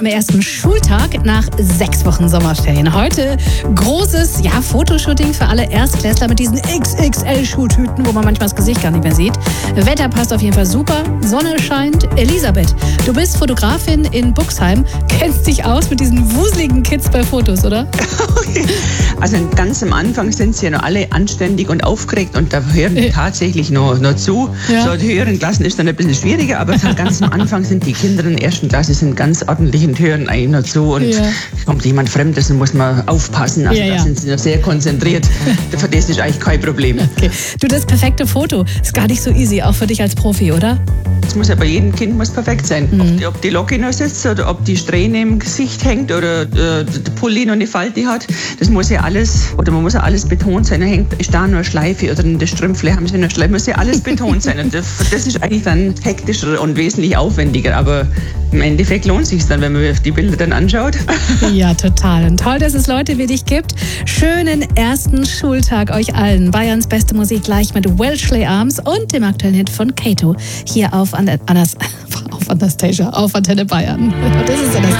Am ersten Schultag nach 6 Wochen Sommerferien. Heute großes Fotoshooting für alle Erstklässler mit diesen XXL-Schuhtüten, wo man manchmal das Gesicht gar nicht mehr sieht. Wetter passt auf jeden Fall super. Sonne scheint. Elisabeth, du bist Fotografin in Buxheim. Kennst dich aus mit diesen wuseligen Kids bei Fotos, oder? Also ganz am Anfang sind sie ja noch alle anständig und aufgeregt und da hören die tatsächlich noch zu. Ja. So, die höheren Klassen ist dann ein bisschen schwieriger, aber ganz am Anfang sind die Kinder in der ersten Klasse sind ganz ordentlich und hören eigentlich noch zu und kommt jemand Fremdes und muss man aufpassen. Also da sind sie noch sehr konzentriert. Für das ist eigentlich kein Problem. Okay. Du, das perfekte Foto ist gar nicht so easy, auch für dich als Profi, oder? Es muss ja bei jedem Kind perfekt sein. Ob die Locke noch sitzt oder ob die Strähne im Gesicht hängt oder der Pulli noch eine Falte hat. Das muss ja alles, oder man muss ja alles betont sein. Da ist da nur eine Schleife oder in der Strümpfle haben sie eine Schleife. Muss ja alles betont sein. Und das ist eigentlich dann hektischer und wesentlich aufwendiger. Aber im Endeffekt lohnt es sich dann, wenn man die Bilder dann anschaut. Ja, total. Und toll, dass es Leute wie dich gibt. Schönen ersten Schultag euch allen. Bayerns beste Musik gleich mit Welshly Arms und dem aktuellen Hit von Kato hier auf Anastasia, auf Antenne Bayern. Das ist Anastasia.